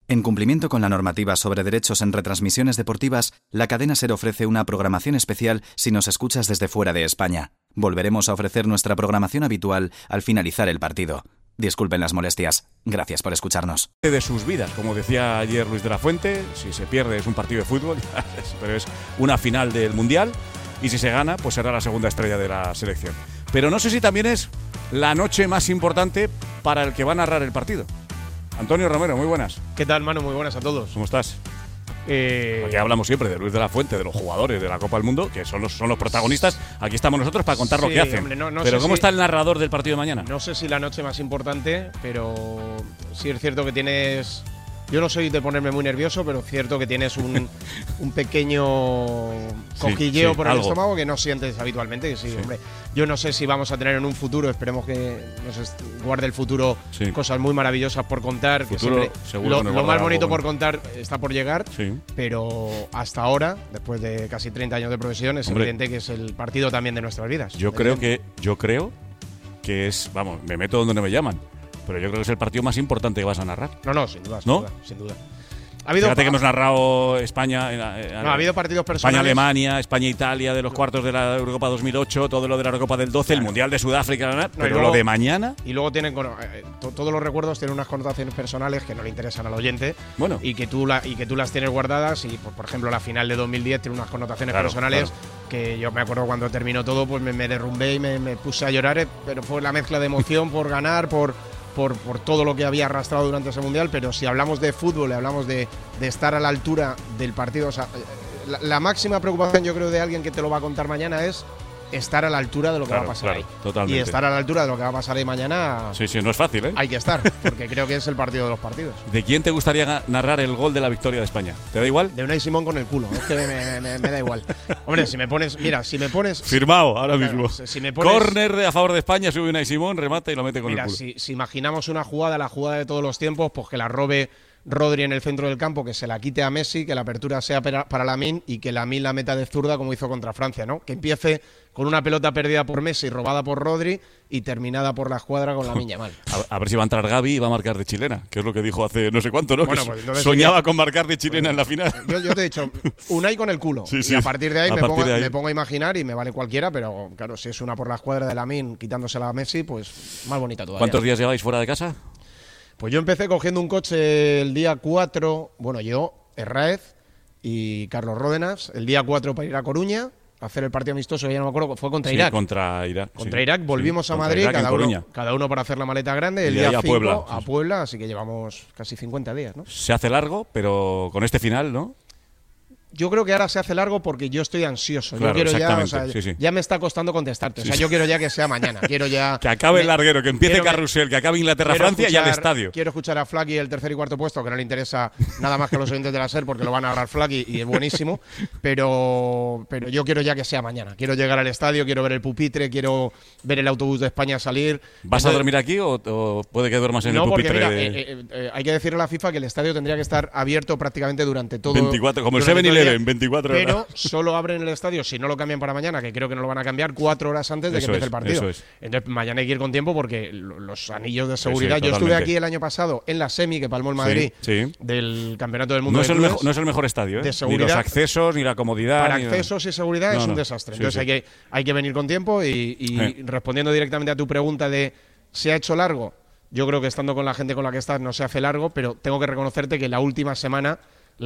En cumplimiento con la normativa sobre derechos en retransmisiones deportivas, la cadena SER ofrece una programación especial si nos escuchas desde fuera de España. Volveremos a ofrecer nuestra programación habitual al finalizar el partido. Disculpen las molestias. Gracias por escucharnos. De sus vidas, como decía ayer Luis de la Fuente, si se pierde es un partido de fútbol, pero es una final del Mundial, y si se gana, pues será la segunda estrella de la selección. Pero no sé si también es la noche más importante para el que va a narrar el partido. Antonio Romero, muy buenas. ¿Qué tal, Manu? Muy buenas a todos. ¿Cómo estás? Aquí hablamos siempre de Luis de la Fuente, de los jugadores de la Copa del Mundo, que son los protagonistas. Aquí estamos nosotros para contar lo que hacen. Hombre, no pero ¿cómo si está el narrador del partido de mañana? No sé si la noche más importante, pero sí es cierto que tienes… Yo no soy de ponerme muy nervioso, pero es cierto que tienes un pequeño cosquilleo por el estómago que no sientes habitualmente. Sí, hombre. Yo no sé si vamos a tener en un futuro, esperemos que nos guarde el futuro cosas muy maravillosas por contar. Futuro, que lo más bonito por contar está por llegar, pero hasta ahora, después de casi 30 años de profesión, es evidente que es el partido también de nuestras vidas. Yo creo que es, vamos, me meto donde no me llaman. Pero yo creo que es el partido más importante que vas a narrar. No, sin duda. Fíjate que hemos narrado España… ha habido partidos personales. España-Alemania, España-Italia, de los cuartos de la Eurocopa 2008, todo lo de la Eurocopa del 12, el Mundial de Sudáfrica, pero luego, lo de mañana… Y luego tienen… todos los recuerdos tienen unas connotaciones personales que no le interesan al oyente, y que tú las tienes guardadas, y por ejemplo la final de 2010 tiene unas connotaciones personales que yo me acuerdo cuando terminó todo, pues me derrumbé y me puse a llorar, pero fue la mezcla de emoción por ganar, por todo lo que había arrastrado durante ese Mundial. Pero si hablamos de fútbol y hablamos de estar a la altura del partido, o sea, la máxima preocupación, yo creo, de alguien que te lo va a contar mañana es estar a la altura de lo que va a pasar ahí. Totalmente. Y estar a la altura de lo que va a pasar ahí mañana… Sí, no es fácil, ¿eh? Hay que estar, porque creo que es el partido de los partidos. ¿De quién te gustaría narrar el gol de la victoria de España? ¿Te da igual? De Unai Simón con el culo, es que me da igual. Hombre, si me pones… Firmado, ahora mismo. Si me pones… Córner a favor de España, sube Unai Simón, remata y lo mete con el culo. Si imaginamos una jugada, la jugada de todos los tiempos, pues que la robe Rodri en el centro del campo, que se la quite a Messi, que la apertura sea para Lamine y que Lamine la meta de zurda como hizo contra Francia, ¿no? Que empiece con una pelota perdida por Messi, robada por Rodri y terminada por la escuadra con Lamine Yamal. A ver si va a entrar Gavi y va a marcar de chilena, que es lo que dijo hace no sé cuánto, ¿no? Bueno, pues soñaba con marcar de chilena en la final. Yo te he dicho, Unai con el culo. Y a partir de ahí me pongo a imaginar y me vale cualquiera, pero claro, si es una por la escuadra de Lamine quitándosela a Messi, pues más bonita todavía. ¿Cuántos días lleváis fuera de casa? Pues yo empecé cogiendo un coche el día 4, yo, Herráez y Carlos Ródenas, el día 4 para ir a Coruña, a hacer el partido amistoso, ya no me acuerdo, fue contra Irak. Contra Irak. Contra Irak, volvimos a Madrid, cada uno para hacer la maleta grande, el día 5 a Puebla, así que llevamos casi 50 días, ¿no? Se hace largo, pero con este final, ¿no? Yo creo que ahora se hace largo porque yo estoy ansioso. Claro, yo quiero ya me está costando contestarte. O sea, yo quiero ya que sea mañana. Quiero ya que acabe el larguero, que empiece Carrusel, que acabe Inglaterra-Francia y al estadio. Quiero escuchar a Flaky el tercer y cuarto puesto, que no le interesa nada más que a los oyentes de la SER porque lo van a narrar Flaky y es buenísimo. Pero yo quiero ya que sea mañana. Quiero llegar al estadio, quiero ver el pupitre, quiero ver el autobús de España salir. ¿Vas a dormir aquí o puede que duermas en el pupitre? No, porque mira, hay que decirle a la FIFA que el estadio tendría que estar abierto prácticamente durante todo… 24, como el 7-Eleven, 24 horas. Pero solo abren el estadio, si no lo cambian para mañana, que creo que no lo van a cambiar, 4 horas antes de que empiece el partido. Entonces mañana hay que ir con tiempo porque los anillos de seguridad… Yo estuve aquí el año pasado en la semi que palmó el Madrid del Campeonato del Mundo. No es el mejor estadio, ¿eh? Ni los accesos, ni la comodidad. Para accesos y seguridad es un desastre. Entonces hay que venir con tiempo y respondiendo directamente a tu pregunta de ¿se ha hecho largo? Yo creo que estando con la gente con la que estás no se hace largo, pero tengo que reconocerte que la última semana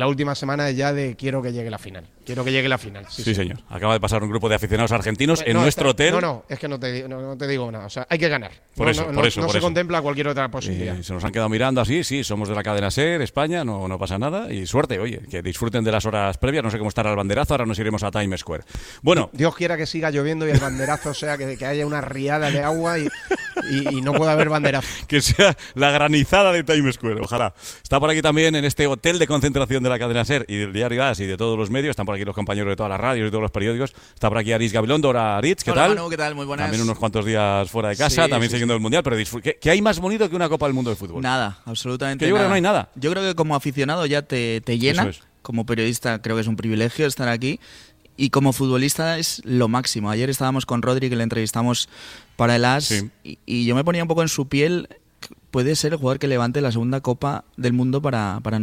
es ya de quiero que llegue la final. Quiero que llegue la final. Sí, señor. Acaba de pasar un grupo de aficionados argentinos en nuestro hotel. No, es que no te digo nada. O sea, hay que ganar. Por eso. No se contempla cualquier otra posibilidad. Se nos han quedado mirando así, somos de la cadena SER, España, no pasa nada. Y suerte, oye, que disfruten de las horas previas. No sé cómo estará el banderazo, ahora nos iremos a Times Square. Bueno. Dios quiera que siga lloviendo y el banderazo sea que haya una riada de agua y no pueda haber banderazo. Que sea la granizada de Times Square, ojalá. Está por aquí también en este hotel de concentración de la cadena SER y del diario AS y de todos los medios. Están por aquí los compañeros de todas las radios y todos los periódicos. Está por aquí Aritz Gabilondo. Hola, Aritz, ¿qué tal? Hola, Manu, ¿qué tal? Muy buenas. También unos cuantos días fuera de casa, también siguiendo el Mundial, pero ¿qué hay más bonito que una Copa del Mundo de fútbol? Nada, absolutamente nada. Yo creo que no hay nada. Yo creo que como aficionado ya te llena. Como periodista creo que es un privilegio estar aquí. Y como futbolista es lo máximo. Ayer estábamos con Rodri, que le entrevistamos para el AS, y yo me ponía un poco en su piel. Puede ser el jugador que levante la segunda Copa del Mundo para